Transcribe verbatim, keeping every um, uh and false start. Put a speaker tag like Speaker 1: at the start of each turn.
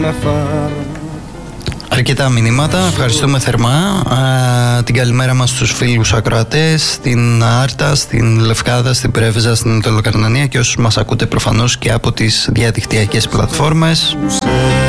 Speaker 1: Αρκετά μηνύματα, ευχαριστούμε θερμά. Α, την καλημέρα μας στους φίλους ακροατές, στην Άρτα, στην Λευκάδα, στην Πρέβεζα, στην Ανατολοκαρνανία και όσους μας ακούτε προφανώς και από τις διαδικτυακές πλατφόρμες.